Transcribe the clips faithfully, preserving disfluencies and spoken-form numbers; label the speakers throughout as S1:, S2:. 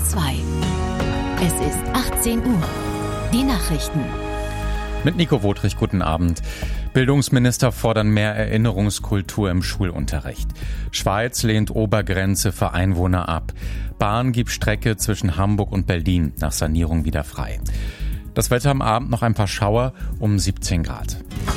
S1: zwei. Es ist achtzehn Uhr. Die Nachrichten.
S2: Mit Nico Wotrich, guten Abend. Bildungsminister fordern mehr Erinnerungskultur im Schulunterricht. Schweiz lehnt Obergrenze für Einwohner ab. Bahn gibt Strecke zwischen Hamburg und Berlin nach Sanierung wieder frei. Das Wetter am Abend noch ein paar Schauer um siebzehn Grad.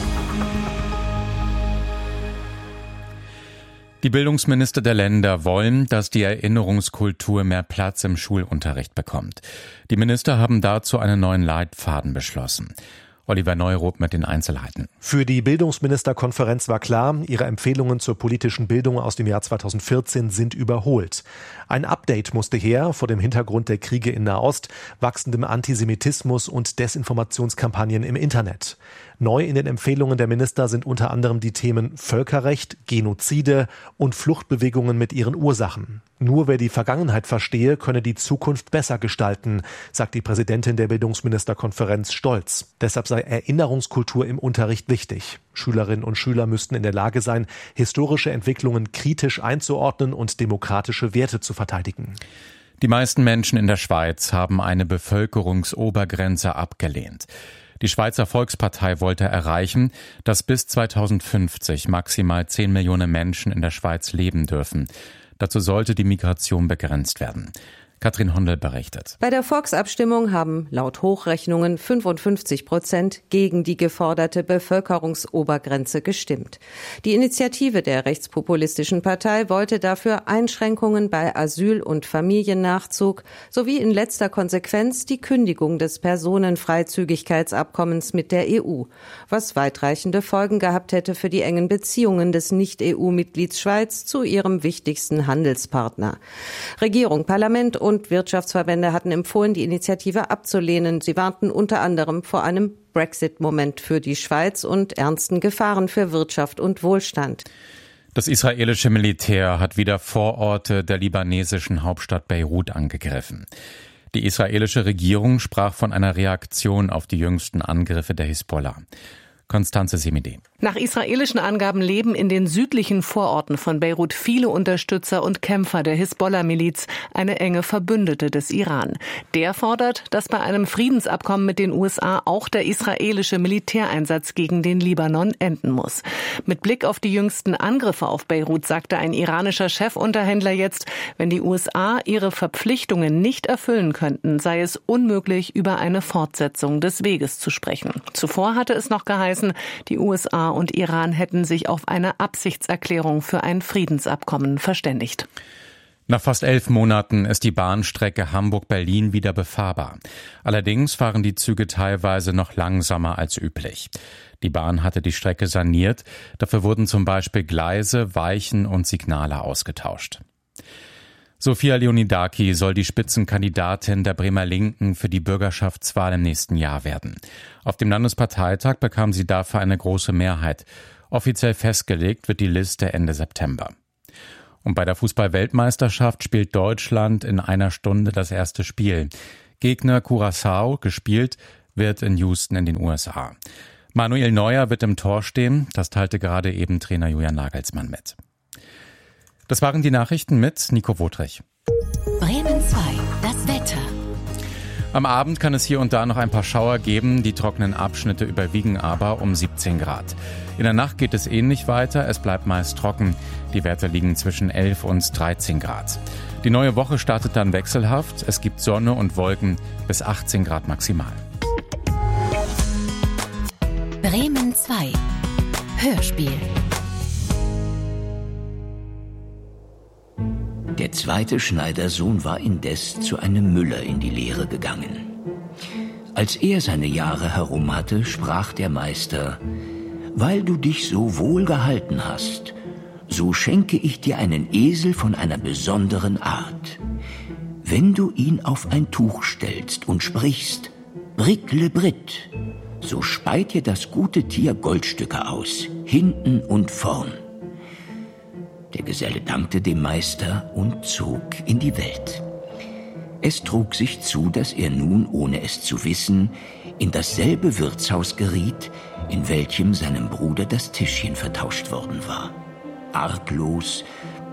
S2: Die Bildungsminister der Länder wollen, dass die Erinnerungskultur mehr Platz im Schulunterricht bekommt. Die Minister haben dazu einen neuen Leitfaden beschlossen. Oliver Neuroth mit den Einzelheiten.
S3: Für die Bildungsministerkonferenz war klar, ihre Empfehlungen zur politischen Bildung aus dem Jahr zweitausendvierzehn sind überholt. Ein Update musste her vor dem Hintergrund der Kriege in Nahost, wachsendem Antisemitismus und Desinformationskampagnen im Internet. Neu in den Empfehlungen der Minister sind unter anderem die Themen Völkerrecht, Genozide und Fluchtbewegungen mit ihren Ursachen. Nur wer die Vergangenheit verstehe, könne die Zukunft besser gestalten, sagt die Präsidentin der Bildungsministerkonferenz stolz. Deshalb sei Erinnerungskultur im Unterricht wichtig. Schülerinnen und Schüler müssten in der Lage sein, historische Entwicklungen kritisch einzuordnen und demokratische Werte zu verteidigen.
S2: Die meisten Menschen in der Schweiz haben eine Bevölkerungsobergrenze abgelehnt. Die Schweizer Volkspartei wollte erreichen, dass bis zweitausendfünfzig maximal zehn Millionen Menschen in der Schweiz leben dürfen. Dazu sollte die Migration begrenzt werden. Katrin Hondel berichtet.
S4: Bei der Volksabstimmung haben laut Hochrechnungen fünfundfünfzig Prozent gegen die geforderte Bevölkerungsobergrenze gestimmt. Die Initiative der rechtspopulistischen Partei wollte dafür Einschränkungen bei Asyl- und Familiennachzug sowie in letzter Konsequenz die Kündigung des Personenfreizügigkeitsabkommens mit der E U, was weitreichende Folgen gehabt hätte für die engen Beziehungen des Nicht-E U-Mitglieds Schweiz zu ihrem wichtigsten Handelspartner. Regierung, Parlament und Und Wirtschaftsverbände hatten empfohlen, die Initiative abzulehnen. Sie warnten unter anderem vor einem Brexit-Moment für die Schweiz und ernsten Gefahren für Wirtschaft und Wohlstand.
S2: Das israelische Militär hat wieder Vororte der libanesischen Hauptstadt Beirut angegriffen. Die israelische Regierung sprach von einer Reaktion auf die jüngsten Angriffe der Hisbollah. Konstanze Semide.
S5: Nach israelischen Angaben leben in den südlichen Vororten von Beirut viele Unterstützer und Kämpfer der Hisbollah-Miliz, eine enge Verbündete des Iran. Der fordert, dass bei einem Friedensabkommen mit den U S A auch der israelische Militäreinsatz gegen den Libanon enden muss. Mit Blick auf die jüngsten Angriffe auf Beirut sagte ein iranischer Chefunterhändler jetzt, wenn die U S A ihre Verpflichtungen nicht erfüllen könnten, sei es unmöglich, über eine Fortsetzung des Weges zu sprechen. Zuvor hatte es noch geheißen, die U S A und Iran hätten sich auf eine Absichtserklärung für ein Friedensabkommen verständigt.
S2: Nach fast elf Monaten ist die Bahnstrecke Hamburg-Berlin wieder befahrbar. Allerdings fahren die Züge teilweise noch langsamer als üblich. Die Bahn hatte die Strecke saniert. Dafür wurden zum Beispiel Gleise, Weichen und Signale ausgetauscht. Sophia Leonidaki soll die Spitzenkandidatin der Bremer Linken für die Bürgerschaftswahl im nächsten Jahr werden. Auf dem Landesparteitag bekam sie dafür eine große Mehrheit. Offiziell festgelegt wird die Liste Ende September. Und bei der Fußball-Weltmeisterschaft spielt Deutschland in einer Stunde das erste Spiel. Gegner Curaçao, gespielt wird in Houston in den U S A. Manuel Neuer wird im Tor stehen, das teilte gerade eben Trainer Julian Nagelsmann mit. Das waren die Nachrichten mit Nico Wotrich.
S1: Bremen zwei, das Wetter.
S2: Am Abend kann es hier und da noch ein paar Schauer geben, die trockenen Abschnitte überwiegen aber um siebzehn Grad. In der Nacht geht es ähnlich weiter, es bleibt meist trocken. Die Werte liegen zwischen elf und dreizehn Grad. Die neue Woche startet dann wechselhaft, es gibt Sonne und Wolken bis achtzehn Grad maximal.
S1: Bremen zwei, Hörspiel.
S6: Der zweite Schneidersohn war indes zu einem Müller in die Lehre gegangen. Als er seine Jahre herum hatte, sprach der Meister: »Weil du dich so wohl gehalten hast, so schenke ich dir einen Esel von einer besonderen Art. Wenn du ihn auf ein Tuch stellst und sprichst, Brickle Britt, so speit dir das gute Tier Goldstücke aus, hinten und vorn.« Der Geselle dankte dem Meister und zog in die Welt. Es trug sich zu, dass er nun, ohne es zu wissen, in dasselbe Wirtshaus geriet, in welchem seinem Bruder das Tischchen vertauscht worden war. Arglos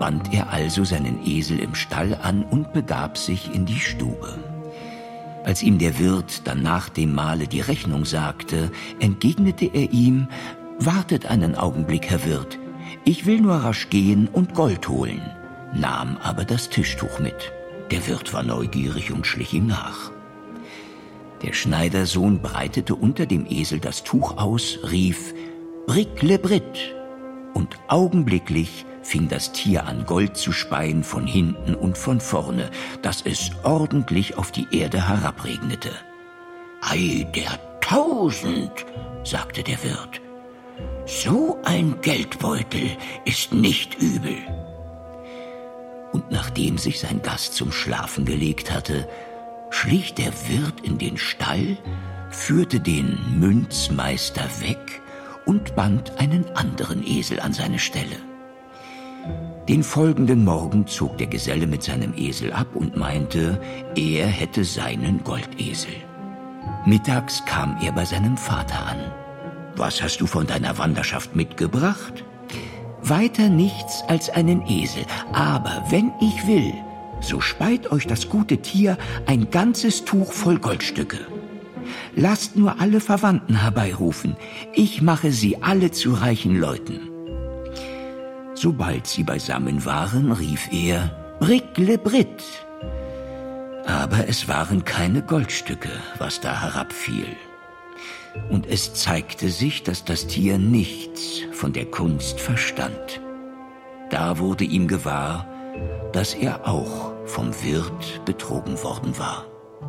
S6: band er also seinen Esel im Stall an und begab sich in die Stube. Als ihm der Wirt dann nach dem Mahle die Rechnung sagte, entgegnete er ihm: »Wartet einen Augenblick, Herr Wirt, ich will nur rasch gehen und Gold holen«, nahm aber das Tischtuch mit. Der Wirt war neugierig und schlich ihm nach. Der Schneidersohn breitete unter dem Esel das Tuch aus, rief: »Bric le Brit«, und augenblicklich fing das Tier an, Gold zu speien von hinten und von vorne, dass es ordentlich auf die Erde herabregnete. »Ei, der Tausend«, sagte der Wirt, »so ein Geldbeutel ist nicht übel.« Und nachdem sich sein Gast zum Schlafen gelegt hatte, schlich der Wirt in den Stall, führte den Münzmeister weg und band einen anderen Esel an seine Stelle. Den folgenden Morgen zog der Geselle mit seinem Esel ab und meinte, er hätte seinen Goldesel. Mittags kam er bei seinem Vater an. »Was hast du von deiner Wanderschaft mitgebracht?« »Weiter nichts als einen Esel, aber wenn ich will, so speit euch das gute Tier ein ganzes Tuch voll Goldstücke. Lasst nur alle Verwandten herbeirufen, ich mache sie alle zu reichen Leuten.« Sobald sie beisammen waren, rief er: »Bric le Brit«. Aber es waren keine Goldstücke, was da herabfiel. Und es zeigte sich, dass das Tier nichts von der Kunst verstand. Da wurde ihm gewahr, dass er auch vom Wirt betrogen worden war.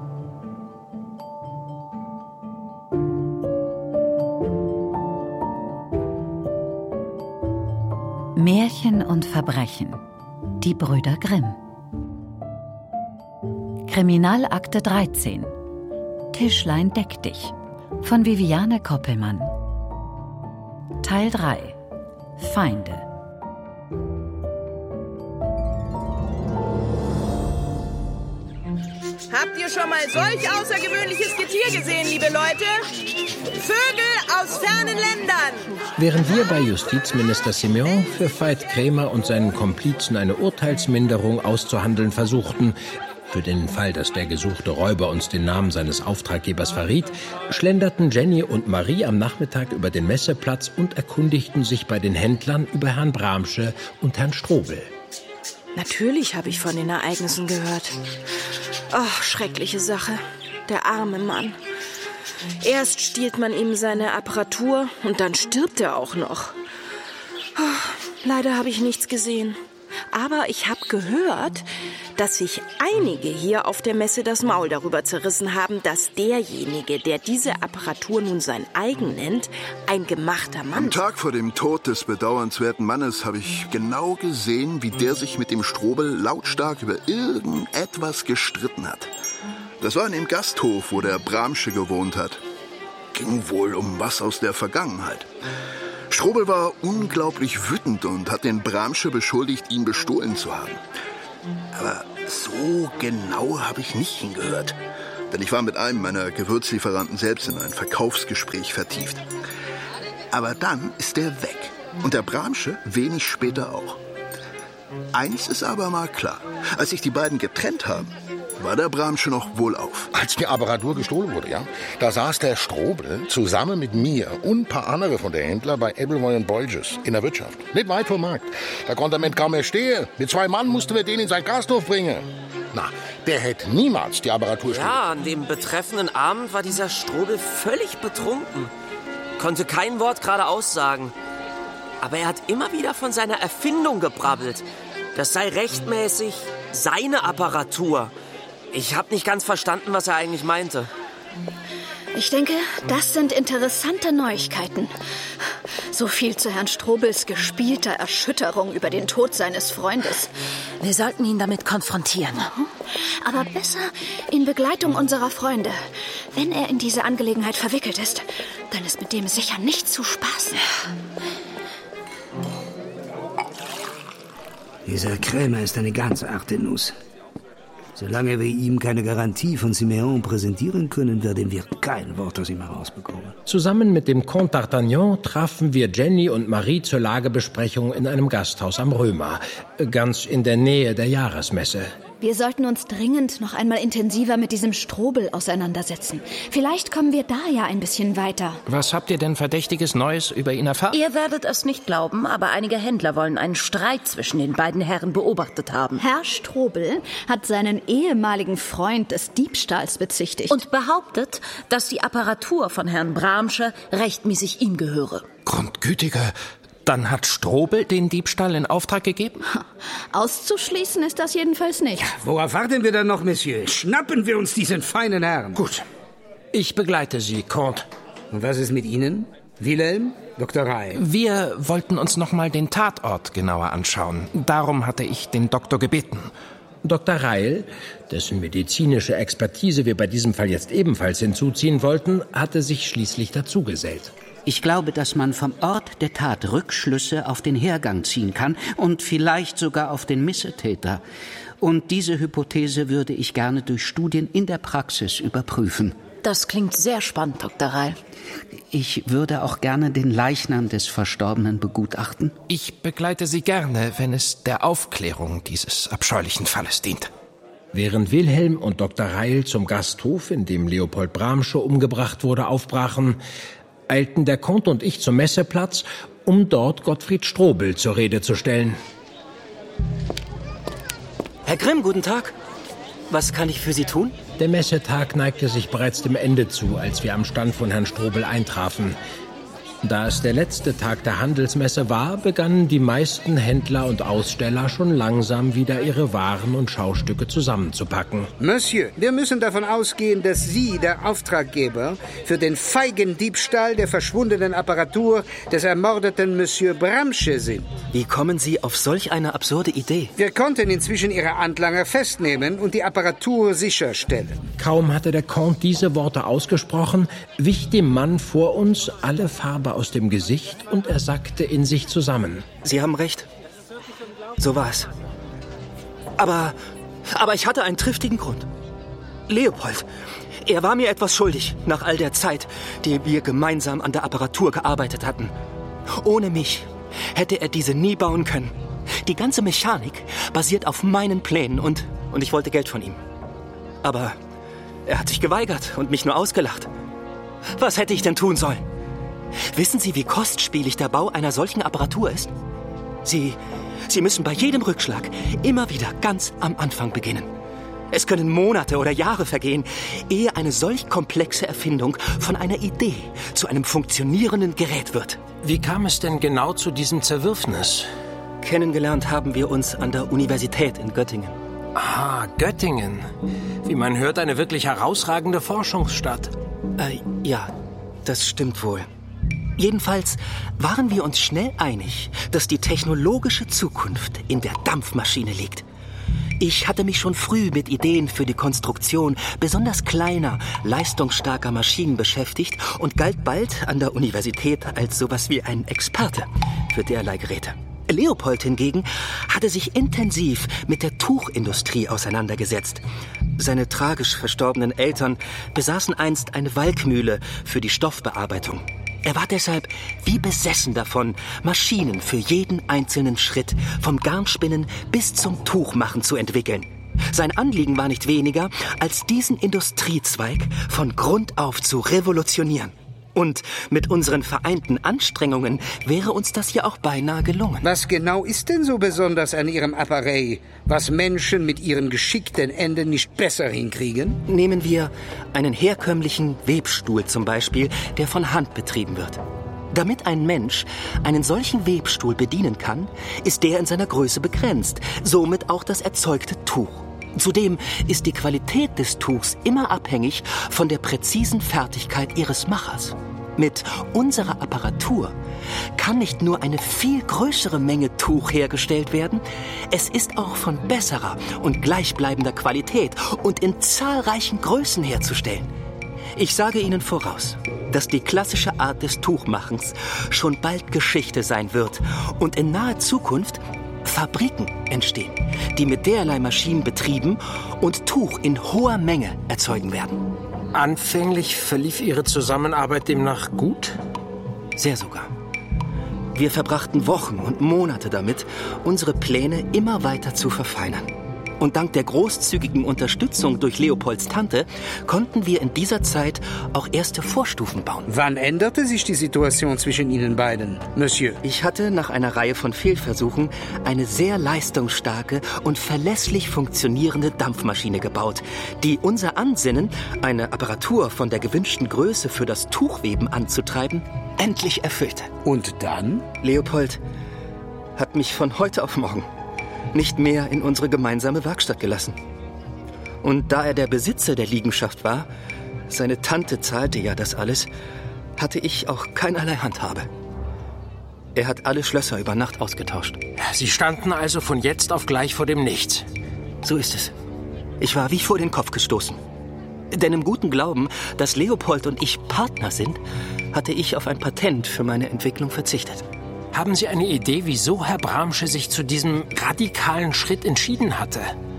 S1: Märchen und Verbrechen. Die Brüder Grimm. Kriminalakte dreizehn. Tischlein deck dich. Von Viviane Koppelmann. Teil drei. Feinde.
S7: Habt ihr schon mal solch außergewöhnliches Getier gesehen, liebe Leute? Vögel aus fernen Ländern!
S8: Während wir bei Justizminister Simeon für Veit Krämer und seinen Komplizen eine Urteilsminderung auszuhandeln versuchten, für den Fall, dass der gesuchte Räuber uns den Namen seines Auftraggebers verriet, schlenderten Jenny und Marie am Nachmittag über den Messeplatz und erkundigten sich bei den Händlern über Herrn Bramsche und Herrn Strobel.
S9: Natürlich habe ich von den Ereignissen gehört. Ach, schreckliche Sache. Der arme Mann. Erst stiehlt man ihm seine Apparatur und dann stirbt er auch noch. Oh, leider habe ich nichts gesehen. Aber ich habe gehört, dass sich einige hier auf der Messe das Maul darüber zerrissen haben, dass derjenige, der diese Apparatur nun sein eigen nennt, ein gemachter Mann ist.
S10: Am Tag vor dem Tod des bedauernswerten Mannes habe ich genau gesehen, wie der sich mit dem Strobel lautstark über irgendetwas gestritten hat. Das war in dem Gasthof, wo der Bramsche gewohnt hat. Ging wohl um was aus der Vergangenheit. Strobel war unglaublich wütend und hat den Bramsche beschuldigt, ihn bestohlen zu haben. Aber so genau habe ich nicht hingehört. Denn ich war mit einem meiner Gewürzlieferanten selbst in ein Verkaufsgespräch vertieft. Aber dann ist er weg. Und der Bramsche wenig später auch. Eins ist aber mal klar. Als sich die beiden getrennt haben, war der Bramsche noch wohlauf.
S11: Als die Apparatur gestohlen wurde, ja, da saß der Strobel zusammen mit mir und ein paar andere von der Händler bei Ebbelwoi und Bolges in der Wirtschaft. Nicht weit vom Markt. Da konnte der Mensch kaum mehr stehen. Mit zwei Mann mussten wir den in sein Gasthof bringen. Na, der hätte niemals die Apparatur stehlen.
S12: Ja, an dem betreffenden Abend war dieser Strobel völlig betrunken. Konnte kein Wort geradeaus sagen. Aber er hat immer wieder von seiner Erfindung gebrabbelt. Das sei rechtmäßig seine Apparatur. Ich habe nicht ganz verstanden, was er eigentlich meinte.
S13: Ich denke, das sind interessante Neuigkeiten. So viel zu Herrn Strobels gespielter Erschütterung über den Tod seines Freundes.
S14: Wir sollten ihn damit konfrontieren.
S13: Aber besser in Begleitung unserer Freunde. Wenn er in diese Angelegenheit verwickelt ist, dann ist mit dem sicher nicht zu spaßen.
S15: Dieser Krämer ist eine ganz harte Nuss. Solange wir ihm keine Garantie von Siméon präsentieren können, werden wir kein Wort aus ihm herausbekommen.
S8: Zusammen mit dem Comte d'Artagnan trafen wir Jenny und Marie zur Lagebesprechung in einem Gasthaus am Römer, ganz in der Nähe der Jahresmesse.
S13: Wir sollten uns dringend noch einmal intensiver mit diesem Strobel auseinandersetzen. Vielleicht kommen wir da ja ein bisschen weiter.
S16: Was habt ihr denn Verdächtiges Neues über ihn erfahren?
S14: Ihr werdet es nicht glauben, aber einige Händler wollen einen Streit zwischen den beiden Herren beobachtet haben.
S13: Herr Strobel hat seinen ehemaligen Freund des Diebstahls bezichtigt.
S14: Und behauptet, dass die Apparatur von Herrn Bramsche rechtmäßig ihm gehöre.
S16: Grundgütiger... Dann hat Strobel den Diebstahl in Auftrag gegeben?
S13: Auszuschließen ist das jedenfalls nicht.
S15: Worauf warten wir dann noch, Monsieur? Schnappen wir uns diesen feinen Herrn.
S16: Gut. Ich begleite Sie, Comte.
S15: Und was ist mit Ihnen? Wilhelm? Doktor Reil?
S16: Wir wollten uns noch mal den Tatort genauer anschauen. Darum hatte ich den Doktor gebeten.
S8: Doktor Reil, dessen medizinische Expertise wir bei diesem Fall jetzt ebenfalls hinzuziehen wollten, hatte sich schließlich dazugesellt.
S17: Ich glaube, dass man vom Ort der Tat Rückschlüsse auf den Hergang ziehen kann und vielleicht sogar auf den Missetäter. Und diese Hypothese würde ich gerne durch Studien in der Praxis überprüfen.
S14: Das klingt sehr spannend, Doktor Reil.
S17: Ich würde auch gerne den Leichnam des Verstorbenen begutachten.
S16: Ich begleite Sie gerne, wenn es der Aufklärung dieses abscheulichen Falles dient.
S8: Während Wilhelm und Doktor Reil zum Gasthof, in dem Leopold Bramsche umgebracht wurde, aufbrachen, eilten der Comte und ich zum Messeplatz, um dort Gottfried Strobel zur Rede zu stellen.
S12: Herr Grimm, guten Tag. Was kann ich für Sie tun?
S8: Der Messetag neigte sich bereits dem Ende zu, als wir am Stand von Herrn Strobel eintrafen. Da es der letzte Tag der Handelsmesse war, begannen die meisten Händler und Aussteller schon langsam wieder ihre Waren und Schaustücke zusammenzupacken.
S15: Monsieur, wir müssen davon ausgehen, dass Sie der Auftraggeber für den feigen Diebstahl der verschwundenen Apparatur des ermordeten Monsieur Bramsche sind.
S12: Wie kommen Sie auf solch eine absurde Idee?
S15: Wir konnten inzwischen Ihre Handlanger festnehmen und die Apparatur sicherstellen.
S8: Kaum hatte der Comte diese Worte ausgesprochen, wich dem Mann vor uns alle Farbe aus dem Gesicht und er sackte in sich zusammen.
S12: Sie haben recht. So war es. Aber, aber ich hatte einen triftigen Grund. Leopold, er war mir etwas schuldig nach all der Zeit, die wir gemeinsam an der Apparatur gearbeitet hatten. Ohne mich hätte er diese nie bauen können. Die ganze Mechanik basiert auf meinen Plänen und, und ich wollte Geld von ihm. Aber er hat sich geweigert und mich nur ausgelacht. Was hätte ich denn tun sollen? Wissen Sie, wie kostspielig der Bau einer solchen Apparatur ist? Sie, Sie müssen bei jedem Rückschlag immer wieder ganz am Anfang beginnen. Es können Monate oder Jahre vergehen, ehe eine solch komplexe Erfindung von einer Idee zu einem funktionierenden Gerät wird.
S16: Wie kam es denn genau zu diesem Zerwürfnis?
S12: Kennengelernt haben wir uns an der Universität in Göttingen.
S16: Ah, Göttingen. Wie man hört, eine wirklich herausragende Forschungsstadt.
S12: Äh, ja, das stimmt wohl. Jedenfalls waren wir uns schnell einig, dass die technologische Zukunft in der Dampfmaschine liegt. Ich hatte mich schon früh mit Ideen für die Konstruktion besonders kleiner, leistungsstarker Maschinen beschäftigt und galt bald an der Universität als sowas wie ein Experte für derlei Geräte. Leopold hingegen hatte sich intensiv mit der Tuchindustrie auseinandergesetzt. Seine tragisch verstorbenen Eltern besaßen einst eine Walkmühle für die Stoffbearbeitung. Er war deshalb wie besessen davon, Maschinen für jeden einzelnen Schritt, vom Garnspinnen bis zum Tuchmachen zu entwickeln. Sein Anliegen war nicht weniger, als diesen Industriezweig von Grund auf zu revolutionieren. Und mit unseren vereinten Anstrengungen wäre uns das ja auch beinahe gelungen.
S15: Was genau ist denn so besonders an Ihrem Apparat, was Menschen mit ihren geschickten Enden nicht besser hinkriegen?
S12: Nehmen wir einen herkömmlichen Webstuhl zum Beispiel, der von Hand betrieben wird. Damit ein Mensch einen solchen Webstuhl bedienen kann, ist der in seiner Größe begrenzt, somit auch das erzeugte Tuch. Zudem ist die Qualität des Tuchs immer abhängig von der präzisen Fertigkeit ihres Machers. Mit unserer Apparatur kann nicht nur eine viel größere Menge Tuch hergestellt werden, es ist auch von besserer und gleichbleibender Qualität und in zahlreichen Größen herzustellen. Ich sage Ihnen voraus, dass die klassische Art des Tuchmachens schon bald Geschichte sein wird und in naher Zukunft
S18: Fabriken entstehen, die mit derlei Maschinen betrieben und Tuch in hoher Menge erzeugen werden.
S16: Anfänglich verlief Ihre Zusammenarbeit demnach gut?
S18: Sehr sogar. Wir verbrachten Wochen und Monate damit, unsere Pläne immer weiter zu verfeinern. Und dank der großzügigen Unterstützung durch Leopolds Tante konnten wir in dieser Zeit auch erste Vorstufen bauen.
S15: Wann änderte sich die Situation zwischen Ihnen beiden, Monsieur?
S18: Ich hatte nach einer Reihe von Fehlversuchen eine sehr leistungsstarke und verlässlich funktionierende Dampfmaschine gebaut, die unser Ansinnen, eine Apparatur von der gewünschten Größe für das Tuchweben anzutreiben, endlich erfüllte.
S15: Und dann?
S18: Leopold hat mich von heute auf morgen nicht mehr in unsere gemeinsame Werkstatt gelassen. Und da er der Besitzer der Liegenschaft war, seine Tante zahlte ja das alles, hatte ich auch keinerlei Handhabe. Er hat alle Schlösser über Nacht ausgetauscht.
S16: Sie standen also von jetzt auf gleich vor dem Nichts.
S18: So ist es. Ich war wie vor den Kopf gestoßen. Denn im guten Glauben, dass Leopold und ich Partner sind, hatte ich auf ein Patent für meine Entwicklung verzichtet.
S16: Haben Sie eine Idee, wieso Herr Bramsche sich zu diesem radikalen Schritt entschieden hatte?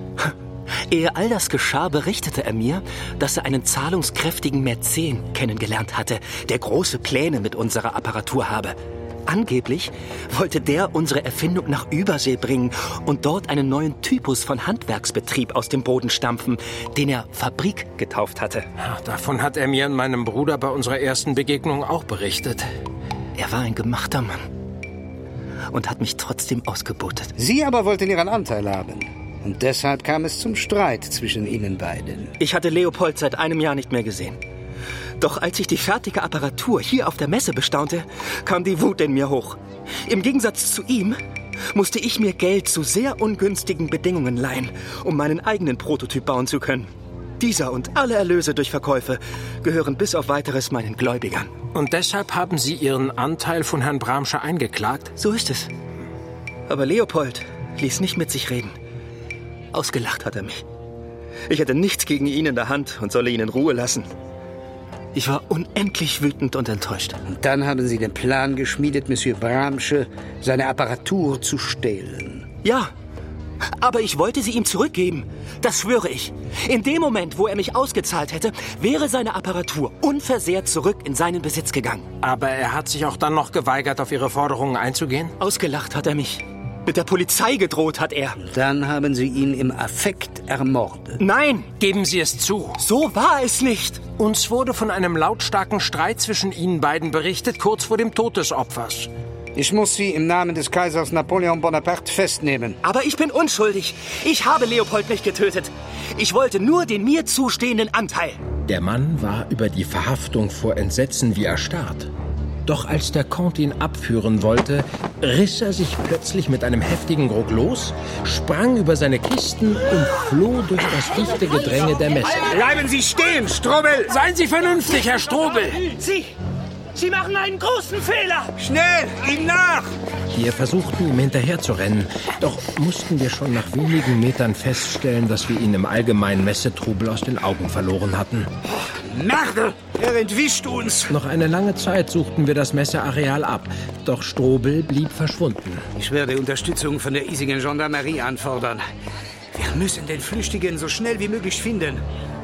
S18: Ehe all das geschah, berichtete er mir, dass er einen zahlungskräftigen Mäzen kennengelernt hatte, der große Pläne mit unserer Apparatur habe. Angeblich wollte der unsere Erfindung nach Übersee bringen und dort einen neuen Typus von Handwerksbetrieb aus dem Boden stampfen, den er Fabrik getauft hatte.
S16: Ja, davon hat er mir und meinem Bruder bei unserer ersten Begegnung auch berichtet.
S18: Er war ein gemachter Mann und hat mich trotzdem ausgebotet.
S15: Sie aber wollten Ihren Anteil haben. Und deshalb kam es zum Streit zwischen Ihnen beiden.
S18: Ich hatte Leopold seit einem Jahr nicht mehr gesehen. Doch als ich die fertige Apparatur hier auf der Messe bestaunte, kam die Wut in mir hoch. Im Gegensatz zu ihm musste ich mir Geld zu sehr ungünstigen Bedingungen leihen, um meinen eigenen Prototyp bauen zu können. Dieser und alle Erlöse durch Verkäufe gehören bis auf Weiteres meinen Gläubigern.
S16: Und deshalb haben Sie Ihren Anteil von Herrn Bramsche eingeklagt?
S18: So ist es. Aber Leopold ließ nicht mit sich reden. Ausgelacht hat er mich. Ich hätte nichts gegen ihn in der Hand und solle ihn in Ruhe lassen. Ich war unendlich wütend und enttäuscht.
S15: Und dann haben Sie den Plan geschmiedet, Monsieur Bramsche seine Apparatur zu stehlen.
S18: Ja, aber ich wollte sie ihm zurückgeben. Das schwöre ich. In dem Moment, wo er mich ausgezahlt hätte, wäre seine Apparatur unversehrt zurück in seinen Besitz gegangen.
S16: Aber er hat sich auch dann noch geweigert, auf Ihre Forderungen einzugehen?
S18: Ausgelacht hat er mich. Mit der Polizei gedroht hat er.
S15: Dann haben Sie ihn im Affekt ermordet.
S18: Nein!
S16: Geben Sie es zu.
S18: So war es nicht.
S16: Uns wurde von einem lautstarken Streit zwischen Ihnen beiden berichtet, kurz vor dem Tod des Opfers.
S15: Ich muss Sie im Namen des Kaisers Napoleon Bonaparte festnehmen.
S18: Aber ich bin unschuldig. Ich habe Leopold nicht getötet. Ich wollte nur den mir zustehenden Anteil.
S8: Der Mann war über die Verhaftung vor Entsetzen wie erstarrt. Doch als der Comte ihn abführen wollte, riss er sich plötzlich mit einem heftigen Ruck los, sprang über seine Kisten und floh durch das dichte Gedränge der Messe.
S15: Bleiben Sie stehen, Strobel!
S16: Seien Sie vernünftig, Herr Strobel!
S18: Sie! Sie machen einen großen Fehler!
S15: Schnell, ihm nach!
S8: Wir versuchten, ihm hinterherzurennen, doch mussten wir schon nach wenigen Metern feststellen, dass wir ihn im allgemeinen Messetrubel aus den Augen verloren hatten.
S15: Merde! Er entwischt uns!
S8: Noch eine lange Zeit suchten wir das Messeareal ab, doch Strobel blieb verschwunden.
S15: Ich werde Unterstützung von der hiesigen Gendarmerie anfordern. Wir müssen den Flüchtigen so schnell wie möglich finden.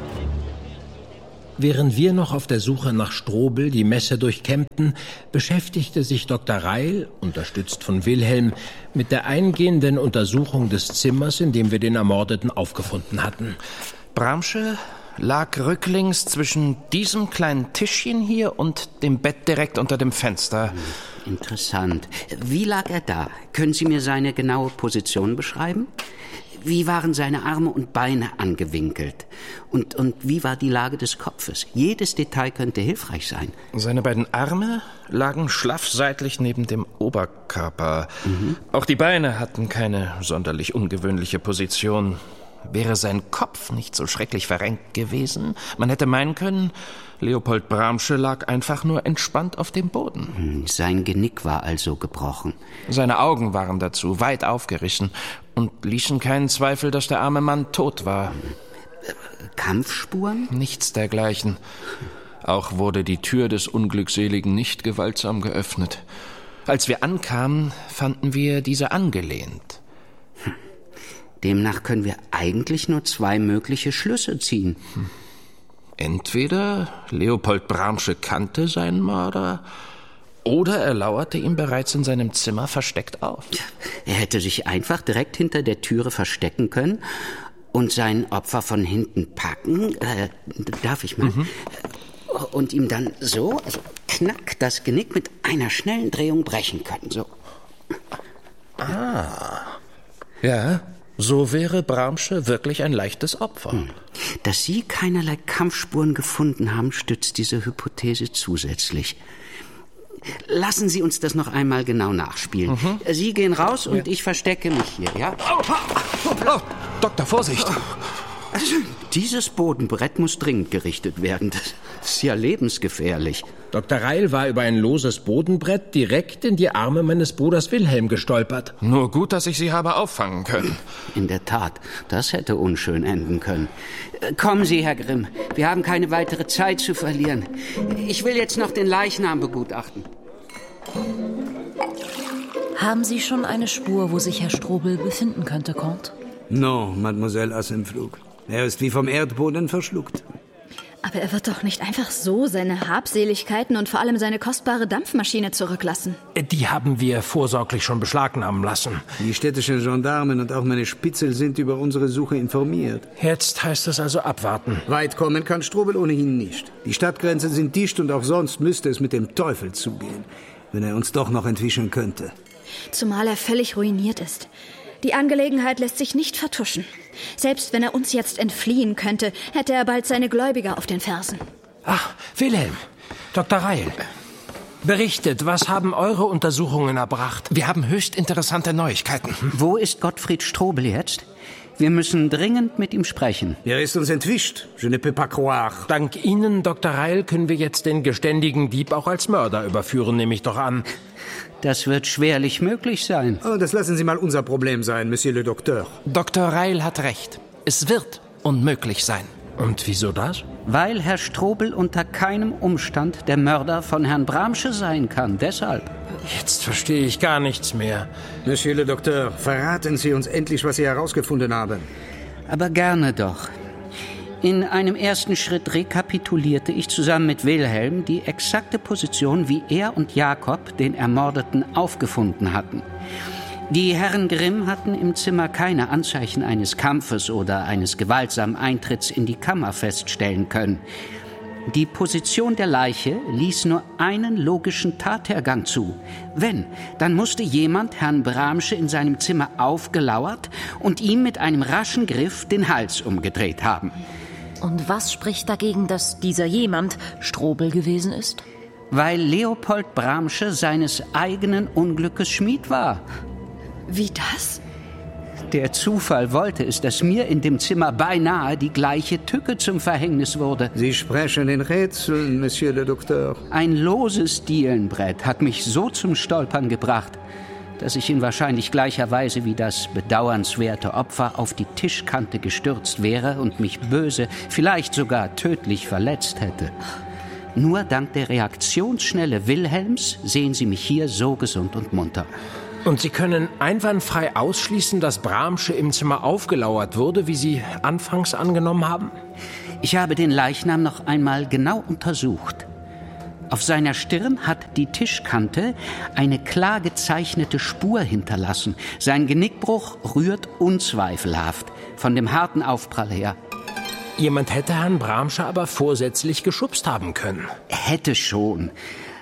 S8: Während wir noch auf der Suche nach Strobel die Messe durchkämmten, beschäftigte sich Doktor Reil, unterstützt von Wilhelm, mit der eingehenden Untersuchung des Zimmers, in dem wir den Ermordeten aufgefunden hatten.
S16: Bramsche lag rücklings zwischen diesem kleinen Tischchen hier und dem Bett direkt unter dem Fenster.
S17: Interessant. Wie lag er da? Können Sie mir seine genaue Position beschreiben? Wie waren seine Arme und Beine angewinkelt? Und, und wie war die Lage des Kopfes? Jedes Detail könnte hilfreich sein.
S16: Seine beiden Arme lagen schlaff seitlich neben dem Oberkörper. Mhm. Auch die Beine hatten keine sonderlich ungewöhnliche Position. Wäre sein Kopf nicht so schrecklich verrenkt gewesen, man hätte meinen können, Leopold Bramsche lag einfach nur entspannt auf dem Boden.
S17: Sein Genick war also gebrochen.
S16: Seine Augen waren dazu weit aufgerissen und ließen keinen Zweifel, dass der arme Mann tot war.
S17: Kampfspuren?
S16: Nichts dergleichen. Auch wurde die Tür des Unglückseligen nicht gewaltsam geöffnet. Als wir ankamen, fanden wir diese angelehnt.
S17: Demnach können wir eigentlich nur zwei mögliche Schlüsse ziehen.
S16: Entweder Leopold Bramsche kannte seinen Mörder, oder er lauerte ihm bereits in seinem Zimmer versteckt auf.
S17: Er hätte sich einfach direkt hinter der Türe verstecken können und sein Opfer von hinten packen, äh, darf ich mal, mhm. und ihm dann so, also knack, das Genick mit einer schnellen Drehung brechen können. So.
S16: Ah, ja, so wäre Bramsche wirklich ein leichtes Opfer. Hm.
S17: Dass Sie keinerlei Kampfspuren gefunden haben, stützt diese Hypothese zusätzlich. Lassen Sie uns das noch einmal genau nachspielen. Mhm. Sie gehen raus und ja. ich verstecke mich hier, ja?
S16: Oh, oh, oh, Doktor, Vorsicht!
S17: Also, dieses Bodenbrett muss dringend gerichtet werden. Das ist ja lebensgefährlich.
S8: Doktor Reil war über ein loses Bodenbrett direkt in die Arme meines Bruders Wilhelm gestolpert.
S16: Nur gut, dass ich Sie habe auffangen können.
S17: In der Tat, das hätte unschön enden können. Kommen Sie, Herr Grimm. Wir haben keine weitere Zeit zu verlieren. Ich will jetzt noch den Leichnam begutachten.
S14: Haben Sie schon eine Spur, wo sich Herr Strobel befinden könnte, Comte?
S15: No, Mademoiselle Assenpflug. Er ist wie vom Erdboden verschluckt.
S13: Aber er wird doch nicht einfach so seine Habseligkeiten und vor allem seine kostbare Dampfmaschine zurücklassen.
S8: Die haben wir vorsorglich schon beschlagnahmen lassen.
S15: Die städtischen Gendarmen und auch meine Spitzel sind über unsere Suche informiert.
S8: Jetzt heißt es also abwarten.
S15: Weit kommen kann Strobel ohnehin nicht. Die Stadtgrenzen sind dicht und auch sonst müsste es mit dem Teufel zugehen, wenn er uns doch noch entwischen könnte.
S13: Zumal er völlig ruiniert ist. Die Angelegenheit lässt sich nicht vertuschen. Selbst wenn er uns jetzt entfliehen könnte, hätte er bald seine Gläubiger auf den Fersen.
S8: Ach, Wilhelm, Doktor Reil, berichtet, was haben eure Untersuchungen erbracht?
S16: Wir haben höchst interessante Neuigkeiten.
S17: Wo ist Gottfried Strobel jetzt? Wir müssen dringend mit ihm sprechen.
S15: Er ist uns entwischt. Je ne peux pas croire.
S8: Dank Ihnen, Doktor Reil, können wir jetzt den geständigen Dieb auch als Mörder überführen, nehme ich doch an.
S17: Das wird schwerlich möglich sein.
S15: Oh, das lassen Sie mal unser Problem sein, Monsieur le Docteur.
S16: Doktor Reil hat recht. Es wird unmöglich sein.
S8: Und wieso das?
S17: Weil Herr Strobel unter keinem Umstand der Mörder von Herrn Bramsche sein kann. Deshalb.
S8: Jetzt verstehe ich gar nichts mehr.
S15: Monsieur le Docteur, verraten Sie uns endlich, was Sie herausgefunden haben.
S17: Aber gerne doch. In einem ersten Schritt rekapitulierte ich zusammen mit Wilhelm die exakte Position, wie er und Jakob den Ermordeten aufgefunden hatten. Die Herren Grimm hatten im Zimmer keine Anzeichen eines Kampfes oder eines gewaltsamen Eintritts in die Kammer feststellen können. Die Position der Leiche ließ nur einen logischen Tathergang zu. Wenn, dann musste jemand Herrn Bramsche in seinem Zimmer aufgelauert und ihm mit einem raschen Griff den Hals umgedreht haben.
S14: Und was spricht dagegen, dass dieser jemand Strobel gewesen ist?
S17: Weil Leopold Bramsche seines eigenen Unglückes Schmied war.
S13: Wie das?
S17: Der Zufall wollte es, dass mir in dem Zimmer beinahe die gleiche Tücke zum Verhängnis wurde.
S15: Sie sprechen in Rätseln, Monsieur le Docteur.
S17: Ein loses Dielenbrett hat mich so zum Stolpern gebracht, dass ich in wahrscheinlich gleicher Weise wie das bedauernswerte Opfer auf die Tischkante gestürzt wäre und mich böse, vielleicht sogar tödlich verletzt hätte. Nur dank der Reaktionsschnelle Wilhelms sehen Sie mich hier so gesund und munter.
S8: Und Sie können einwandfrei ausschließen, dass Bramsche im Zimmer aufgelauert wurde, wie Sie anfangs angenommen haben?
S17: Ich habe den Leichnam noch einmal genau untersucht. Auf seiner Stirn hat die Tischkante eine klar gezeichnete Spur hinterlassen. Sein Genickbruch rührt unzweifelhaft von dem harten Aufprall her.
S8: Jemand hätte Herrn Bramsche aber vorsätzlich geschubst haben können.
S17: Hätte schon,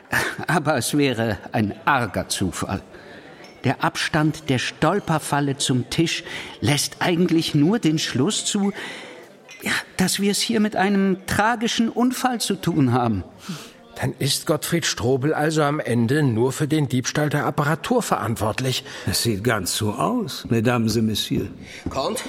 S17: aber es wäre ein arger Zufall. Der Abstand der Stolperfalle zum Tisch lässt eigentlich nur den Schluss zu, ja, dass wir es hier mit einem tragischen Unfall zu tun haben.
S8: Dann ist Gottfried Strobel also am Ende nur für den Diebstahl der Apparatur verantwortlich.
S15: Es sieht ganz so aus, Mesdames et Messieurs.
S19: Comte,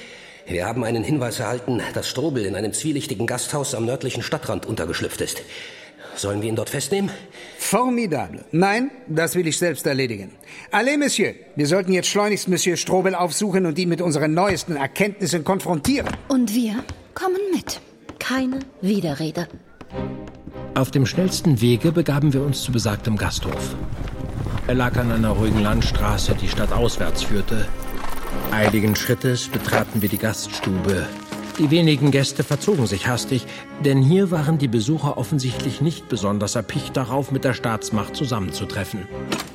S19: wir haben einen Hinweis erhalten, dass Strobel in einem zwielichtigen Gasthaus am nördlichen Stadtrand untergeschlüpft ist. Sollen wir ihn dort festnehmen?
S15: Formidable. Nein, das will ich selbst erledigen. Allez, Monsieur, wir sollten jetzt schleunigst Monsieur Strobel aufsuchen und ihn mit unseren neuesten Erkenntnissen konfrontieren.
S13: Und wir kommen mit.
S14: Keine Widerrede.
S8: Auf dem schnellsten Wege begaben wir uns zu besagtem Gasthof. Er lag an einer ruhigen Landstraße, die stadtauswärts führte. Eiligen Schrittes betraten wir die Gaststube. Die wenigen Gäste verzogen sich hastig, denn hier waren die Besucher offensichtlich nicht besonders erpicht darauf, mit der Staatsmacht zusammenzutreffen.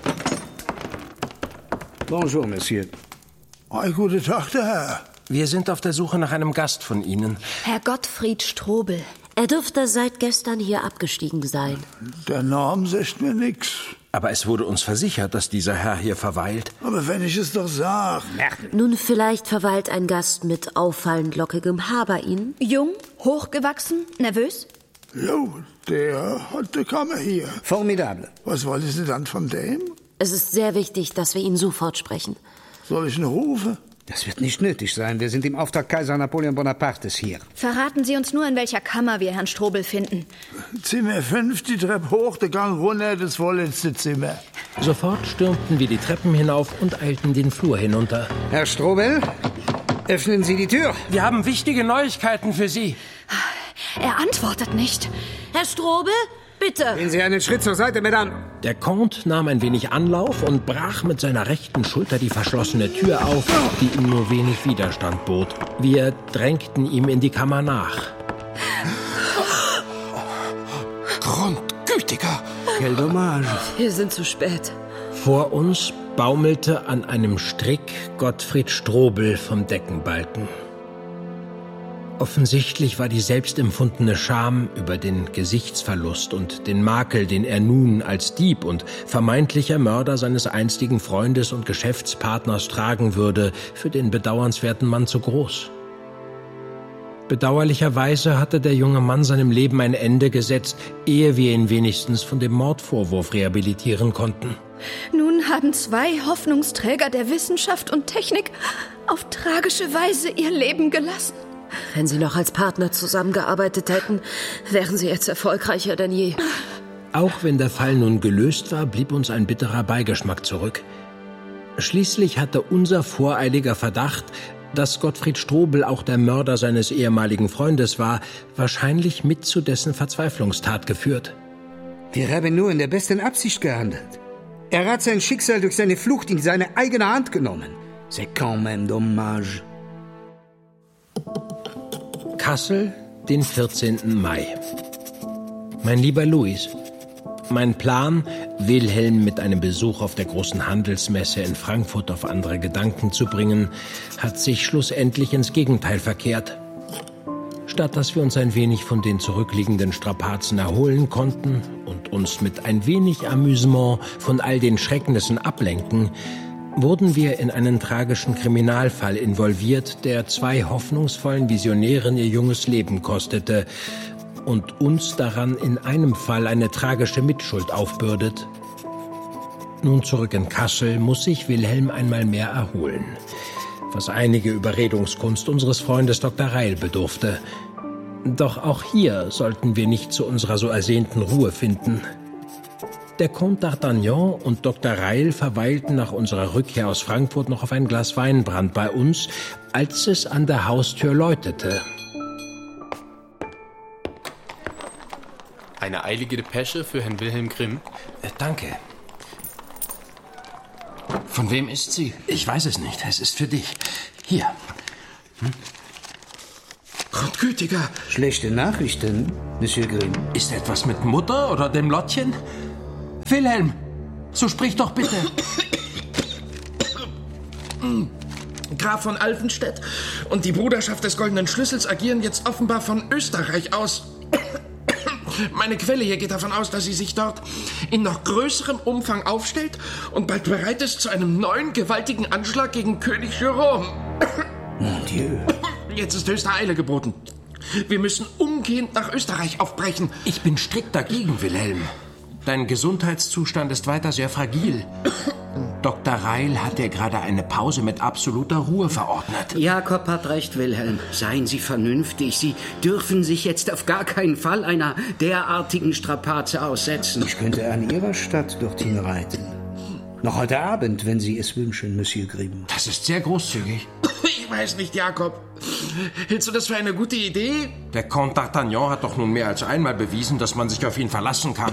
S15: Bonjour, Monsieur.
S20: Ein guten Tag, der Herr.
S8: Wir sind auf der Suche nach einem Gast von Ihnen.
S14: Herr Gottfried Strobel. Er dürfte seit gestern hier abgestiegen sein.
S20: Der Name sagt mir nix.
S8: Aber es wurde uns versichert, dass dieser Herr hier verweilt.
S20: Aber wenn ich es doch sag.
S14: Nun, vielleicht verweilt ein Gast mit auffallend lockigem Haar bei Ihnen?
S13: Jung, hochgewachsen, nervös?
S20: Jo, der hat die Kammer hier.
S15: Formidable.
S20: Was wollen Sie dann von dem?
S14: Es ist sehr wichtig, dass wir ihn sofort sprechen.
S20: Soll ich ihn rufen?
S15: Das wird nicht nötig sein. Wir sind im Auftrag Kaiser Napoleon Bonapartes hier.
S13: Verraten Sie uns nur, in welcher Kammer wir Herrn Strobel finden.
S20: Zimmer fünf, die Treppe hoch, der Gang runter, das vorletzte Zimmer.
S8: Sofort stürmten wir die Treppen hinauf und eilten den Flur hinunter.
S15: Herr Strobel, öffnen Sie die Tür.
S8: Wir haben wichtige Neuigkeiten für Sie.
S13: Er antwortet nicht.
S14: Herr Strobel, bitte.
S15: Gehen Sie einen Schritt zur Seite, Madame.
S8: Der Comte nahm ein wenig Anlauf und brach mit seiner rechten Schulter die verschlossene Tür auf, die ihm nur wenig Widerstand bot. Wir drängten ihm in die Kammer nach.
S20: Grundgütiger.
S15: Quel dommage.
S14: Wir sind zu spät.
S8: Vor uns baumelte an einem Strick Gottfried Strobel vom Deckenbalken. Offensichtlich war die selbstempfundene Scham über den Gesichtsverlust und den Makel, den er nun als Dieb und vermeintlicher Mörder seines einstigen Freundes und Geschäftspartners tragen würde, für den bedauernswerten Mann zu groß. Bedauerlicherweise hatte der junge Mann seinem Leben ein Ende gesetzt, ehe wir ihn wenigstens von dem Mordvorwurf rehabilitieren konnten.
S13: Nun haben zwei Hoffnungsträger der Wissenschaft und Technik auf tragische Weise ihr Leben gelassen.
S14: Wenn Sie noch als Partner zusammengearbeitet hätten, wären Sie jetzt erfolgreicher denn je.
S8: Auch wenn der Fall nun gelöst war, blieb uns ein bitterer Beigeschmack zurück. Schließlich hatte unser voreiliger Verdacht, dass Gottfried Strobel auch der Mörder seines ehemaligen Freundes war, wahrscheinlich mit zu dessen Verzweiflungstat geführt.
S15: Wir haben nur in der besten Absicht gehandelt. Er hat sein Schicksal durch seine Flucht in seine eigene Hand genommen. C'est quand même dommage.
S8: Kassel, den vierzehnten Mai. Mein lieber Louis, mein Plan, Wilhelm mit einem Besuch auf der großen Handelsmesse in Frankfurt auf andere Gedanken zu bringen, hat sich schlussendlich ins Gegenteil verkehrt. Statt dass wir uns ein wenig von den zurückliegenden Strapazen erholen konnten und uns mit ein wenig Amüsement von all den Schrecknissen ablenken, wurden wir in einen tragischen Kriminalfall involviert, der zwei hoffnungsvollen Visionären ihr junges Leben kostete und uns daran in einem Fall eine tragische Mitschuld aufbürdet. Nun zurück in Kassel muss sich Wilhelm einmal mehr erholen, was einige Überredungskunst unseres Freundes Doktor Reil bedurfte. Doch auch hier sollten wir nicht zu unserer so ersehnten Ruhe finden. Der Comte d'Artagnan und Doktor Reil verweilten nach unserer Rückkehr aus Frankfurt noch auf ein Glas Weinbrand bei uns, als es an der Haustür läutete.
S21: Eine eilige Depesche für Herrn Wilhelm Grimm.
S8: Äh, danke.
S21: Von wem ist sie?
S8: Ich weiß es nicht. Es ist für dich. Hier. Hm?
S21: Grundgütiger.
S15: Schlechte Nachrichten, Monsieur Grimm.
S8: Ist etwas mit Mutter oder dem Lottchen? Wilhelm, so sprich doch bitte.
S16: Graf von Alvenstedt und die Bruderschaft des Goldenen Schlüssels agieren jetzt offenbar von Österreich aus. Meine Quelle hier geht davon aus, dass sie sich dort in noch größerem Umfang aufstellt und bald bereit ist zu einem neuen, gewaltigen Anschlag gegen König Jerome.
S15: Mon Dieu.
S16: Jetzt ist höchste Eile geboten. Wir müssen umgehend nach Österreich aufbrechen.
S8: Ich bin strikt dagegen, Wilhelm. Dein Gesundheitszustand ist weiter sehr fragil. Doktor Reil hat dir gerade eine Pause mit absoluter Ruhe verordnet.
S17: Jakob hat recht, Wilhelm. Seien Sie vernünftig. Sie dürfen sich jetzt auf gar keinen Fall einer derartigen Strapaze aussetzen.
S15: Ich könnte an Ihrer Stadt dorthin reiten. Noch heute Abend, wenn Sie es wünschen, Monsieur Grimm.
S8: Das ist sehr großzügig.
S16: Ich weiß nicht, Jakob. Hältst du das für eine gute Idee?
S8: Der Comte d'Artagnan hat doch nun mehr als einmal bewiesen, dass man sich auf ihn verlassen kann.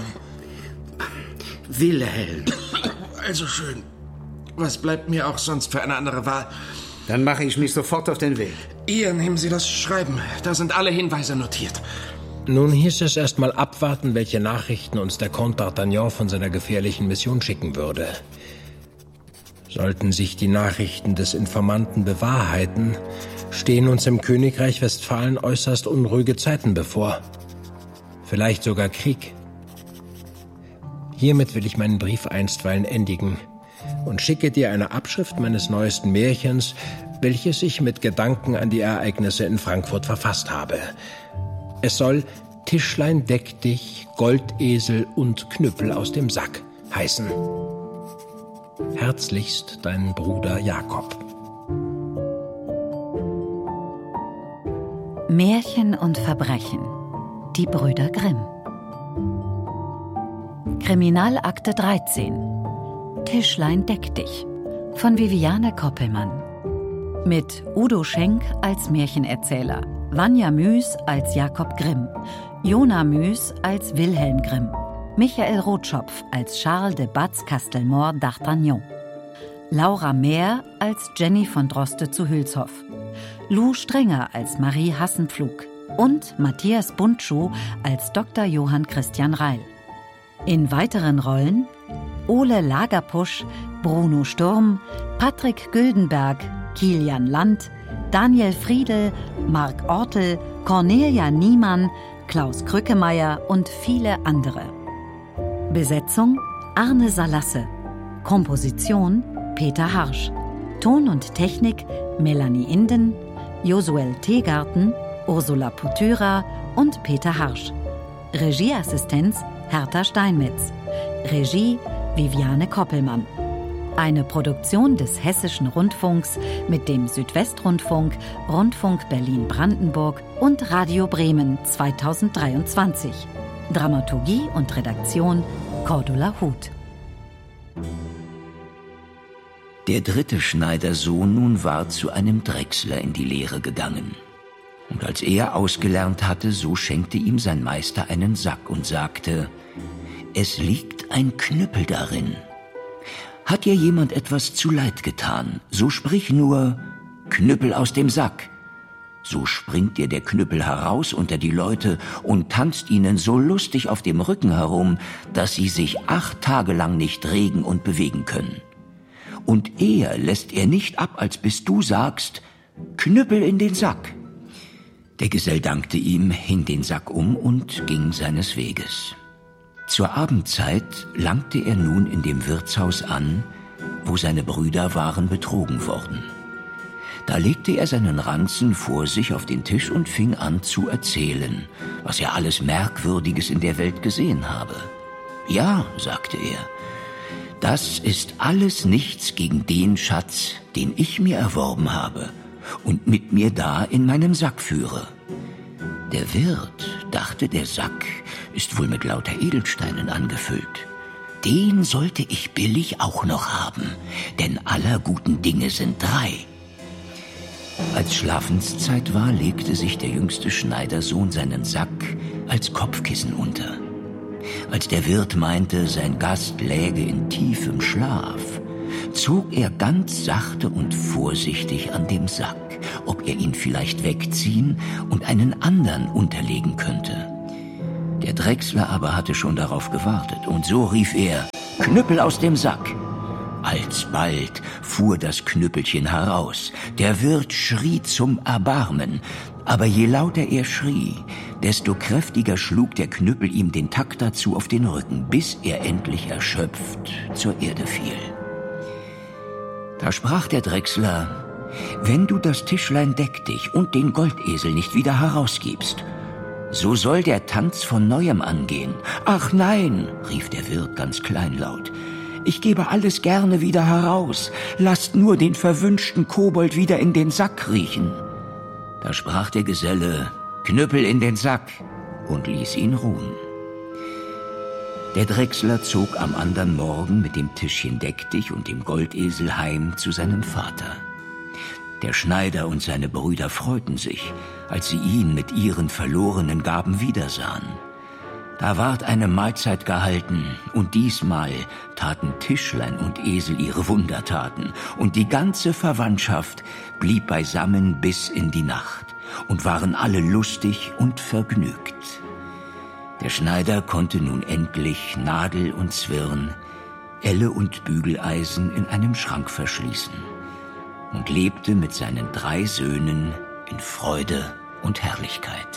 S17: Wilhelm.
S16: Also schön. Was bleibt mir auch sonst für eine andere Wahl?
S15: Dann mache ich mich sofort auf den Weg.
S21: Ihr, nehmen Sie das Schreiben. Da sind alle Hinweise notiert.
S8: Nun hieß es erst mal abwarten, welche Nachrichten uns der Comte d'Artagnan von seiner gefährlichen Mission schicken würde. Sollten sich die Nachrichten des Informanten bewahrheiten, stehen uns im Königreich Westfalen äußerst unruhige Zeiten bevor. Vielleicht sogar Krieg. Hiermit will ich meinen Brief einstweilen endigen und schicke dir eine Abschrift meines neuesten Märchens, welches ich mit Gedanken an die Ereignisse in Frankfurt verfasst habe. Es soll Tischlein deck dich, Goldesel und Knüppel aus dem Sack heißen. Herzlichst dein Bruder Jakob.
S1: Märchen und Verbrechen. Die Brüder Grimm. Kriminalakte dreizehn. Tischlein deck dich von Viviane Koppelmann. Mit Udo Schenk als Märchenerzähler, Vanja Müß als Jakob Grimm, Jona Müß als Wilhelm Grimm, Michael Rotschopf als Charles de Batz-Castelmore d'Artagnan, Laura Mehr als Jenny von Droste zu Hülshoff, Lou Strenger als Marie Hassenpflug und Matthias Buntschuh als Doktor Johann Christian Reil. In weiteren Rollen Ole Lagerpusch, Bruno Sturm, Patrick Güldenberg, Kilian Land, Daniel Friedel, Marc Ortel, Cornelia Niemann, Klaus Krückemeier und viele andere. Besetzung Arne Salasse. Komposition Peter Harsch. Ton und Technik Melanie Inden, Josuel Teegarten, Ursula Potyra und Peter Harsch. Regieassistenz Hertha Steinmetz. Regie Viviane Koppelmann. Eine Produktion des Hessischen Rundfunks mit dem Südwestrundfunk, Rundfunk Berlin-Brandenburg und Radio Bremen zweitausenddreiundzwanzig. Dramaturgie und Redaktion Cordula Huth.
S6: Der dritte Schneidersohn nun war zu einem Drechsler in die Lehre gegangen. Und als er ausgelernt hatte, so schenkte ihm sein Meister einen Sack und sagte: Es liegt ein Knüppel darin. Hat dir jemand etwas zuleid getan, so sprich nur: Knüppel aus dem Sack. So springt dir der Knüppel heraus unter die Leute und tanzt ihnen so lustig auf dem Rücken herum, dass sie sich acht Tage lang nicht regen und bewegen können. Und eher lässt er nicht ab, als bis du sagst: Knüppel in den Sack. Der Gesell dankte ihm, hing den Sack um und ging seines Weges. Zur Abendzeit langte er nun in dem Wirtshaus an, wo seine Brüder waren betrogen worden. Da legte er seinen Ranzen vor sich auf den Tisch und fing an zu erzählen, was er alles Merkwürdiges in der Welt gesehen habe. Ja, sagte er, das ist alles nichts gegen den Schatz, den ich mir erworben habe und mit mir da in meinem Sack führe. Der Wirt dachte, der Sack ist wohl mit lauter Edelsteinen angefüllt. Den sollte ich billig auch noch haben, denn aller guten Dinge sind drei. Als Schlafenszeit war, legte sich der jüngste Schneidersohn seinen Sack als Kopfkissen unter. Als der Wirt meinte, sein Gast läge in tiefem Schlaf, zog er ganz sachte und vorsichtig an dem Sack, ob er ihn vielleicht wegziehen und einen anderen unterlegen könnte. Der Drechsler aber hatte schon darauf gewartet, und so rief er: Knüppel aus dem Sack! Alsbald fuhr das Knüppelchen heraus. Der Wirt schrie zum Erbarmen, aber je lauter er schrie, desto kräftiger schlug der Knüppel ihm den Takt dazu auf den Rücken, bis er endlich erschöpft zur Erde fiel. Da sprach der Drechsler: Wenn du das Tischlein deck dich und den Goldesel nicht wieder herausgibst, so soll der Tanz von Neuem angehen. Ach nein, rief der Wirt ganz kleinlaut, ich gebe alles gerne wieder heraus. Lasst nur den verwünschten Kobold wieder in den Sack riechen. Da sprach der Geselle: Knüppel in den Sack, und ließ ihn ruhen. Der Drechsler zog am andern Morgen mit dem Tischchen deck dich und dem Goldesel heim zu seinem Vater. Der Schneider und seine Brüder freuten sich, als sie ihn mit ihren verlorenen Gaben wiedersahen. Da ward eine Mahlzeit gehalten, und diesmal taten Tischlein und Esel ihre Wundertaten, und die ganze Verwandtschaft blieb beisammen bis in die Nacht und waren alle lustig und vergnügt. Der Schneider konnte nun endlich Nadel und Zwirn, Elle und Bügeleisen in einem Schrank verschließen und lebte mit seinen drei Söhnen in Freude und Herrlichkeit.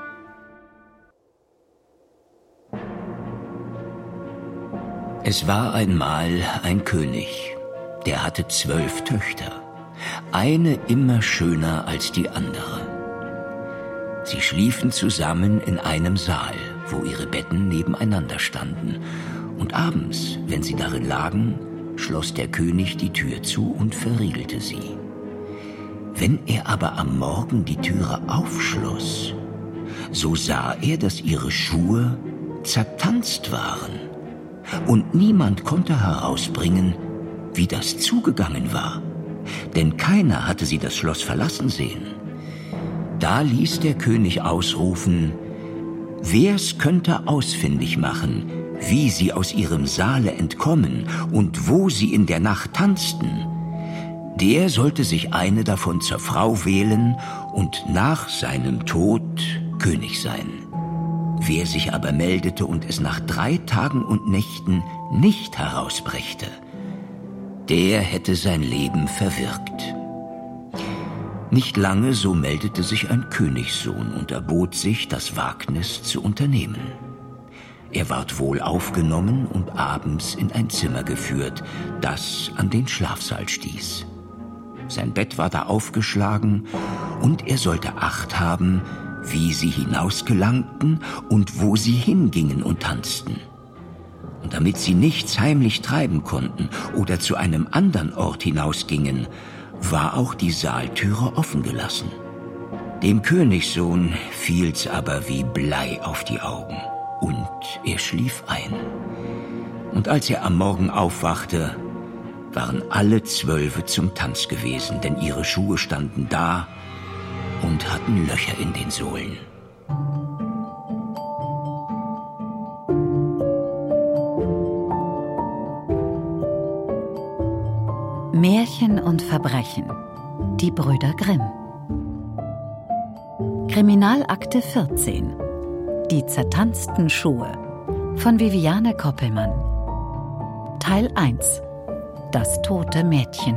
S6: Es war einmal ein König, der hatte zwölf Töchter, eine immer schöner als die andere. Sie schliefen zusammen in einem Saal, wo ihre Betten nebeneinander standen, und abends, wenn sie darin lagen, schloss der König die Tür zu und verriegelte sie. Wenn er aber am Morgen die Türe aufschloss, so sah er, dass ihre Schuhe zertanzt waren. Und niemand konnte herausbringen, wie das zugegangen war, denn keiner hatte sie das Schloss verlassen sehen. Da ließ der König ausrufen: Wer's könnte ausfindig machen, wie sie aus ihrem Saale entkommen und wo sie in der Nacht tanzten, der sollte sich eine davon zur Frau wählen und nach seinem Tod König sein. Wer sich aber meldete und es nach drei Tagen und Nächten nicht herausbrächte, der hätte sein Leben verwirkt. Nicht lange so meldete sich ein Königssohn und erbot sich, das Wagnis zu unternehmen. Er ward wohl aufgenommen und abends in ein Zimmer geführt, das an den Schlafsaal stieß. Sein Bett war da aufgeschlagen, und er sollte Acht haben, wie sie hinausgelangten und wo sie hingingen und tanzten. Und damit sie nichts heimlich treiben konnten oder zu einem anderen Ort hinausgingen, war auch die Saaltüre offen gelassen. Dem Königssohn fiel's aber wie Blei auf die Augen, und er schlief ein. Und als er am Morgen aufwachte, waren alle Zwölfe zum Tanz gewesen, denn ihre Schuhe standen da und hatten Löcher in den Sohlen.
S1: Märchen und Verbrechen. Die Brüder Grimm. Kriminalakte vierzehn. Die zertanzten Schuhe. Von Viviane Koppelmann. Teil eins. Das tote Mädchen.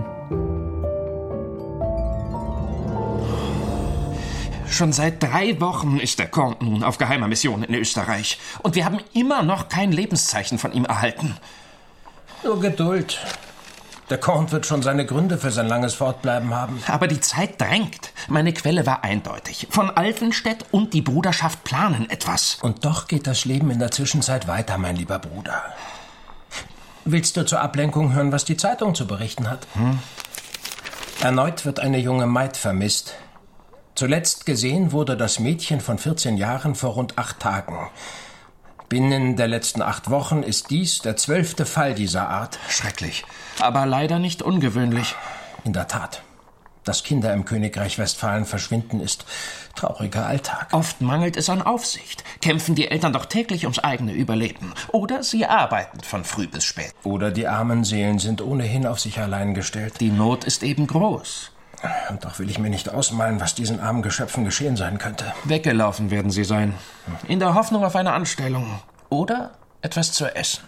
S21: Schon seit drei Wochen ist der Comte nun auf geheimer Mission in Österreich. Und wir haben immer noch kein Lebenszeichen von ihm erhalten.
S8: Nur Geduld. Der Comte wird schon seine Gründe für sein langes Fortbleiben haben.
S21: Aber die Zeit drängt. Meine Quelle war eindeutig. Von Alvenstedt und die Bruderschaft planen etwas.
S8: Und doch geht das Leben in der Zwischenzeit weiter, mein lieber Bruder. Willst du zur Ablenkung hören, was die Zeitung zu berichten hat? Hm? Erneut wird eine junge Maid vermisst. Zuletzt gesehen wurde das Mädchen von vierzehn Jahren vor rund acht Tagen. Binnen der letzten acht Wochen ist dies der zwölfte Fall dieser Art.
S21: Schrecklich, aber leider nicht ungewöhnlich.
S8: In der Tat. Dass Kinder im Königreich Westfalen verschwinden, ist trauriger Alltag.
S21: Oft mangelt es an Aufsicht. Kämpfen die Eltern doch täglich ums eigene Überleben. Oder sie arbeiten von früh bis spät.
S8: Oder die armen Seelen sind ohnehin auf sich allein gestellt.
S21: Die Not ist eben groß.
S8: Und doch will ich mir nicht ausmalen, was diesen armen Geschöpfen geschehen sein könnte.
S21: Weggelaufen werden sie sein. In der Hoffnung auf eine Anstellung. Oder etwas zu essen.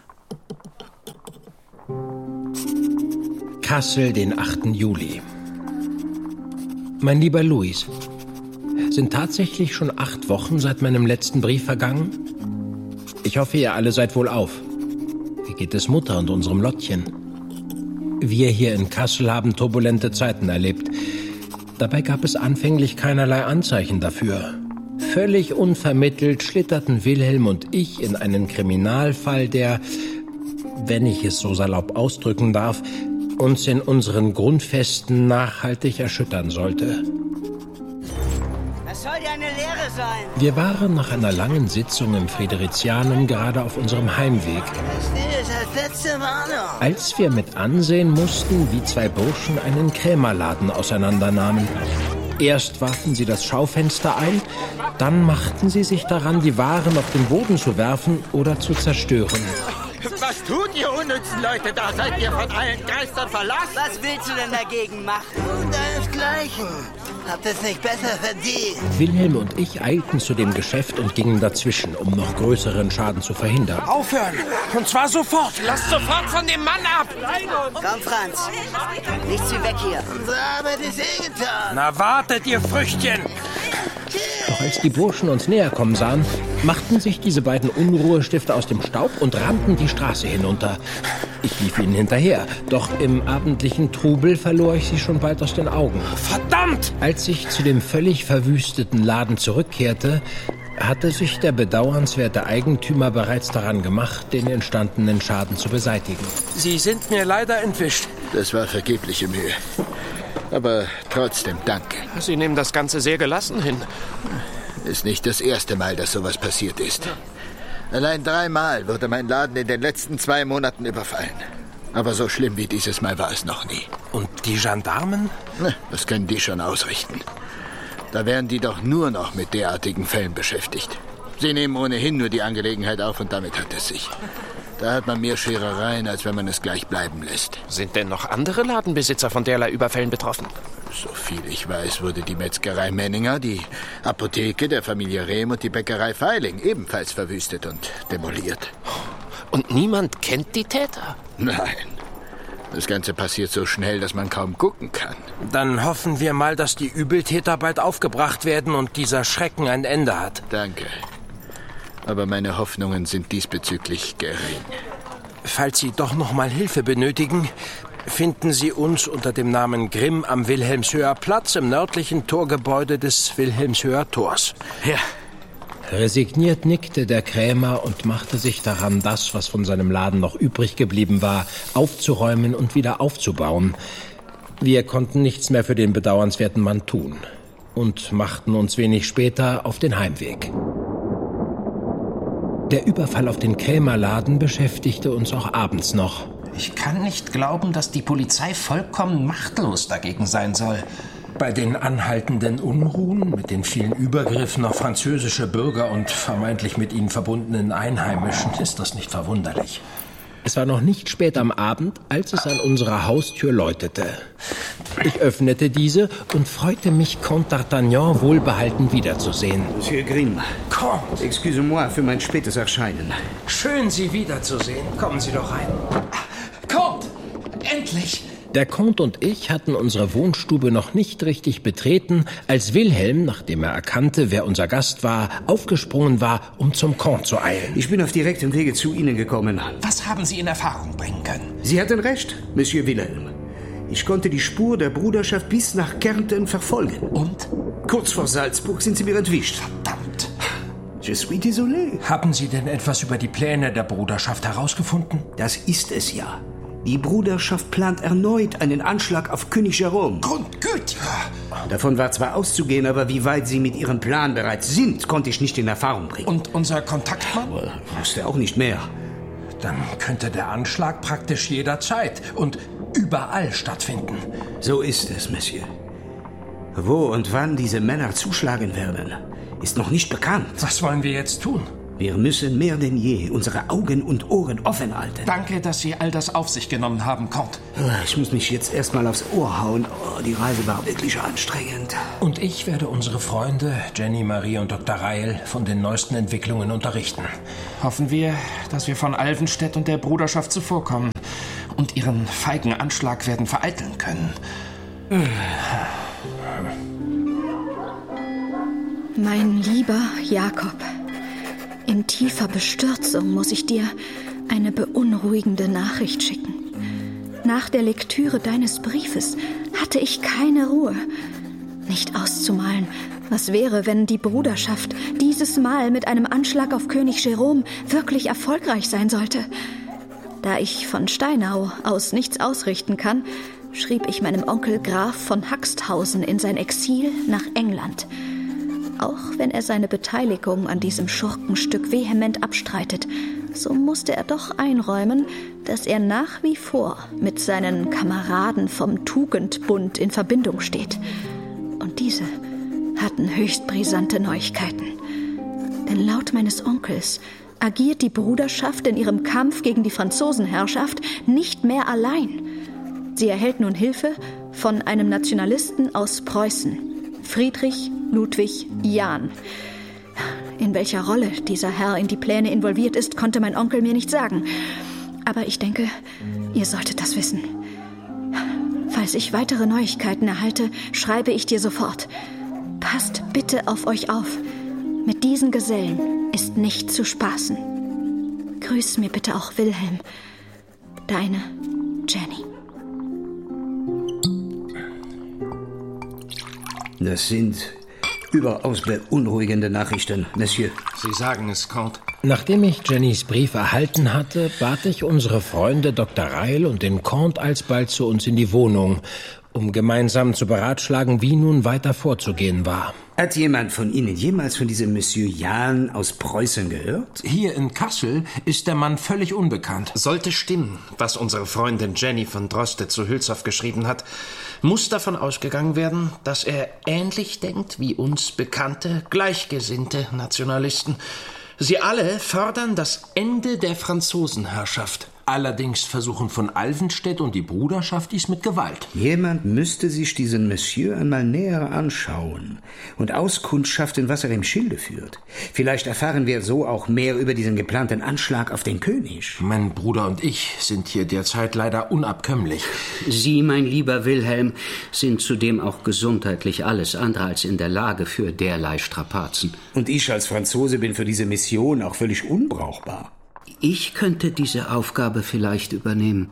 S8: Kassel, den achten Juli. Mein lieber Louis, sind tatsächlich schon acht Wochen seit meinem letzten Brief vergangen? Ich hoffe, ihr alle seid wohlauf. Wie geht es Mutter und unserem Lottchen? Wir hier in Kassel haben turbulente Zeiten erlebt. Dabei gab es anfänglich keinerlei Anzeichen dafür. Völlig unvermittelt schlitterten Wilhelm und ich in einen Kriminalfall, der, wenn ich es so salopp ausdrücken darf, uns in unseren Grundfesten nachhaltig erschüttern sollte.
S3: Das soll ja eine Lehre sein.
S8: Wir waren nach einer langen Sitzung im Friderizianum gerade auf unserem Heimweg,
S3: Das ist das letzte Warnung.
S8: als wir mit ansehen mussten, wie zwei Burschen einen Krämerladen auseinandernahmen. Erst warfen sie das Schaufenster ein, dann machten sie sich daran, die Waren auf den Boden zu werfen oder zu zerstören.
S3: Was tut ihr unnützen Leute da? Seid ihr von allen Geistern verlassen? Was willst du denn dagegen machen? Deinesgleichen. Habt es nicht besser verdient.
S8: Wilhelm und ich eilten zu dem Geschäft und gingen dazwischen, um noch größeren Schaden zu verhindern.
S3: Aufhören! Und zwar sofort!
S21: Lasst sofort von dem Mann ab!
S3: Komm, Franz. Nichts wie weg hier. Unsere Arbeit ist eh getan.
S21: Na, wartet, ihr Früchtchen!
S8: Doch als die Burschen uns näher kommen sahen, machten sich diese beiden Unruhestifter aus dem Staub und rannten die Straße hinunter. Ich lief ihnen hinterher, doch im abendlichen Trubel verlor ich sie schon bald aus den Augen.
S21: Verdammt!
S8: Als ich zu dem völlig verwüsteten Laden zurückkehrte, hatte sich der bedauernswerte Eigentümer bereits daran gemacht, den entstandenen Schaden zu beseitigen.
S21: Sie sind mir leider entwischt.
S10: Das war vergebliche Mühe. Aber trotzdem danke.
S21: Sie nehmen das Ganze sehr gelassen hin.
S10: Ist nicht das erste Mal, dass sowas passiert ist. Allein dreimal wurde mein Laden in den letzten zwei Monaten überfallen. Aber so schlimm wie dieses Mal war es noch nie.
S21: Und die Gendarmen?
S10: Na, das können die schon ausrichten. Da wären die doch nur noch mit derartigen Fällen beschäftigt. Sie nehmen ohnehin nur die Angelegenheit auf und damit hat es sich. Da hat man mehr Scherereien, als wenn man es gleich bleiben lässt.
S21: Sind denn noch andere Ladenbesitzer von derlei Überfällen betroffen?
S10: So viel ich weiß, wurde die Metzgerei Menninger, die Apotheke der Familie Rehm und die Bäckerei Feiling ebenfalls verwüstet und demoliert.
S21: Und niemand kennt die Täter?
S10: Nein. Das Ganze passiert so schnell, dass man kaum gucken kann.
S21: Dann hoffen wir mal, dass die Übeltäter bald aufgebracht werden und dieser Schrecken ein Ende hat.
S10: Danke. Aber meine Hoffnungen sind diesbezüglich gering.
S21: Falls Sie doch noch mal Hilfe benötigen, finden Sie uns unter dem Namen Grimm am Wilhelmshöher Platz im nördlichen Torgebäude des Wilhelmshöher Tors.
S10: Ja.
S8: Resigniert nickte der Krämer und machte sich daran, das, was von seinem Laden noch übrig geblieben war, aufzuräumen und wieder aufzubauen. Wir konnten nichts mehr für den bedauernswerten Mann tun und machten uns wenig später auf den Heimweg. Der Überfall auf den Krämerladen beschäftigte uns auch abends noch.
S21: Ich kann nicht glauben, dass die Polizei vollkommen machtlos dagegen sein soll.
S8: Bei den anhaltenden Unruhen, mit den vielen Übergriffen auf französische Bürger und vermeintlich mit ihnen verbundenen Einheimischen, ist das nicht verwunderlich. Es war noch nicht spät am Abend, als es an unserer Haustür läutete. Ich öffnete diese und freute mich, Comte d'Artagnan wohlbehalten wiederzusehen.
S15: Monsieur Grimm,
S21: Comte,
S15: excusez-moi für mein spätes Erscheinen.
S21: Schön, Sie wiederzusehen. Kommen Sie doch rein. Comte, endlich!
S8: Der Comte und ich hatten unsere Wohnstube noch nicht richtig betreten, als Wilhelm, nachdem er erkannte, wer unser Gast war, aufgesprungen war, um zum Comte zu eilen.
S15: Ich bin auf direktem Wege zu Ihnen gekommen.
S21: Was haben Sie in Erfahrung bringen können?
S15: Sie hatten recht, Monsieur Wilhelm. Ich konnte die Spur der Bruderschaft bis nach Kärnten verfolgen.
S21: Und?
S15: Kurz vor Salzburg sind sie mir entwischt.
S21: Verdammt.
S15: Je suis désolé.
S21: Haben Sie denn etwas über die Pläne der Bruderschaft herausgefunden?
S15: Das ist es ja. Die Bruderschaft plant erneut einen Anschlag auf König Jerome.
S21: Grundgüte!
S15: Davon war zwar auszugehen, aber wie weit sie mit ihrem Plan bereits sind, konnte ich nicht in Erfahrung bringen.
S21: Und unser Kontaktmann?
S15: Ich wusste auch nicht mehr.
S21: Dann könnte der Anschlag praktisch jederzeit und überall stattfinden.
S15: So ist es, Monsieur. Wo und wann diese Männer zuschlagen werden, ist noch nicht bekannt.
S21: Was wollen wir jetzt tun?
S15: Wir müssen mehr denn je unsere Augen und Ohren offen halten.
S21: Danke, dass Sie all das auf sich genommen haben, Comte.
S15: Ich muss mich jetzt erstmal aufs Ohr hauen. Oh, die Reise war wirklich anstrengend.
S21: Und ich werde unsere Freunde, Jenny, Marie und Doktor Reil, von den neuesten Entwicklungen unterrichten. Hoffen wir, dass wir von Alvenstedt und der Bruderschaft zuvorkommen und ihren feigen Anschlag werden vereiteln können.
S13: Mein lieber Jakob, in tiefer Bestürzung muss ich dir eine beunruhigende Nachricht schicken. Nach der Lektüre deines Briefes hatte ich keine Ruhe. Nicht auszumalen, was wäre, wenn die Bruderschaft dieses Mal mit einem Anschlag auf König Jerome wirklich erfolgreich sein sollte. Da ich von Steinau aus nichts ausrichten kann, schrieb ich meinem Onkel Graf von Haxthausen in sein Exil nach England. Auch wenn er seine Beteiligung an diesem Schurkenstück vehement abstreitet, so musste er doch einräumen, dass er nach wie vor mit seinen Kameraden vom Tugendbund in Verbindung steht. Und diese hatten höchst brisante Neuigkeiten. Denn laut meines Onkels agiert die Bruderschaft in ihrem Kampf gegen die Franzosenherrschaft nicht mehr allein. Sie erhält nun Hilfe von einem Nationalisten aus Preußen, Friedrich Ludwig Jahn. In welcher Rolle dieser Herr in die Pläne involviert ist, konnte mein Onkel mir nicht sagen. Aber ich denke, ihr solltet das wissen. Falls ich weitere Neuigkeiten erhalte, schreibe ich dir sofort. Passt bitte auf euch auf. Mit diesen Gesellen ist nicht zu spaßen. Grüß mir bitte auch Wilhelm. Deine Jenny.
S15: Das sind überaus beunruhigende Nachrichten, Monsieur.
S21: Sie sagen es, Comte. Nachdem ich Jennys Brief erhalten hatte, bat ich unsere Freunde Doktor Reil und den Comte alsbald zu uns in die Wohnung, um gemeinsam zu beratschlagen, wie nun weiter vorzugehen war.
S15: Hat jemand von Ihnen jemals von diesem Monsieur Jahn aus Preußen gehört?
S21: Hier in Kassel ist der Mann völlig unbekannt.
S16: Sollte stimmen, was unsere Freundin Jenny von Droste zu Hülshoff geschrieben hat, muss davon ausgegangen werden, dass er ähnlich denkt wie uns bekannte, gleichgesinnte Nationalisten. Sie alle fordern das Ende der Franzosenherrschaft.
S21: Allerdings versuchen von Alvenstedt und die Bruderschaft dies mit Gewalt.
S15: Jemand müsste sich diesen Monsieur einmal näher anschauen und auskundschaften, was er im Schilde führt. Vielleicht erfahren wir so auch mehr über diesen geplanten Anschlag auf den König.
S21: Mein Bruder und ich sind hier derzeit leider unabkömmlich.
S17: Sie, mein lieber Wilhelm, sind zudem auch gesundheitlich alles andere als in der Lage für derlei Strapazen.
S15: Und ich als Franzose bin für diese Mission auch völlig unbrauchbar.
S17: Ich könnte diese Aufgabe vielleicht übernehmen.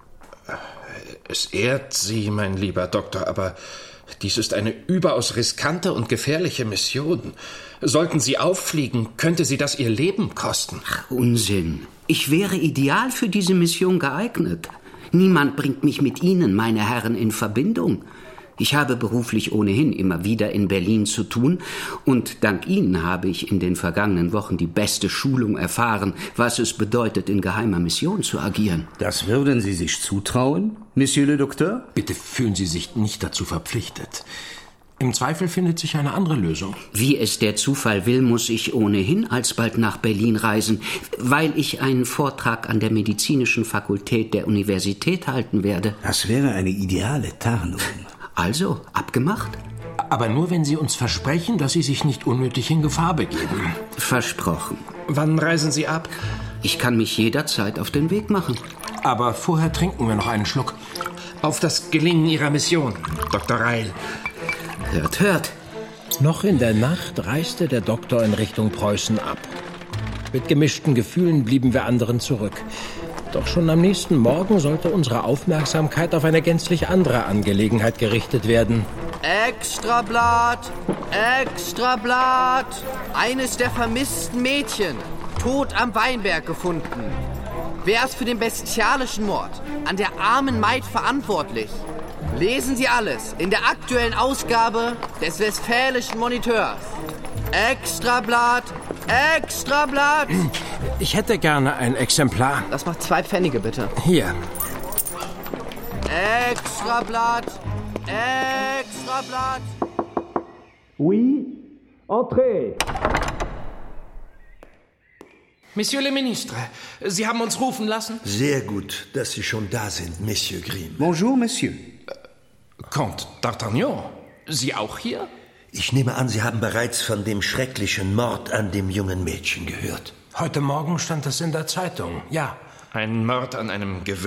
S16: Es ehrt Sie, mein lieber Doktor, aber dies ist eine überaus riskante und gefährliche Mission. Sollten Sie auffliegen, könnte Sie das Ihr Leben kosten.
S17: Ach, Unsinn. Ich wäre ideal für diese Mission geeignet. Niemand bringt mich mit Ihnen, meine Herren, in Verbindung. Ich habe beruflich ohnehin immer wieder in Berlin zu tun und dank Ihnen habe ich in den vergangenen Wochen die beste Schulung erfahren, was es bedeutet, in geheimer Mission zu agieren.
S15: Das würden Sie sich zutrauen, Monsieur le Docteur?
S21: Bitte fühlen Sie sich nicht dazu verpflichtet. Im Zweifel findet sich eine andere Lösung.
S17: Wie es der Zufall will, muss ich ohnehin alsbald nach Berlin reisen, weil ich einen Vortrag an der Medizinischen Fakultät der Universität halten werde.
S15: Das wäre eine ideale Tarnung.
S17: Also, abgemacht?
S21: Aber nur, wenn Sie uns versprechen, dass Sie sich nicht unnötig in Gefahr begeben.
S17: Versprochen.
S16: Wann reisen Sie ab?
S17: Ich kann mich jederzeit auf den Weg machen.
S21: Aber vorher trinken wir noch einen Schluck.
S16: Auf das Gelingen Ihrer Mission, Doktor Reil.
S17: Hört, hört.
S21: Noch in der Nacht reiste der Doktor in Richtung Preußen ab. Mit gemischten Gefühlen blieben wir anderen zurück. Doch schon am nächsten Morgen sollte unsere Aufmerksamkeit auf eine gänzlich andere Angelegenheit gerichtet werden.
S4: Extrablatt! Extrablatt! Eines der vermissten Mädchen, tot am Weinberg gefunden. Wer ist für den bestialischen Mord an der armen Maid verantwortlich? Lesen Sie alles in der aktuellen Ausgabe des Westfälischen Moniteurs. Extrablatt! Extrablatt!
S21: Ich hätte gerne ein Exemplar.
S4: Das macht zwei Pfennige, bitte.
S21: Hier.
S4: Extrablatt! Extrablatt!
S21: Oui, entrez.
S16: Monsieur le Ministre, Sie haben uns rufen lassen?
S22: Sehr gut, dass Sie schon da sind, Monsieur Grimm.
S15: Bonjour, Monsieur.
S16: Comte d'Artagnan, Sie auch hier?
S22: Ich nehme an, Sie haben bereits von dem schrecklichen Mord an dem jungen Mädchen gehört.
S21: Heute Morgen stand das in der Zeitung, ja.
S16: Ein Mord an einem gewöhnlichen